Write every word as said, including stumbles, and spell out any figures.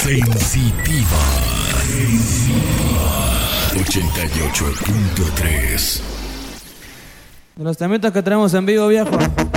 Sensitiva. ochenta y ocho punto tres. De los temitas que tenemos en vivo, viejo.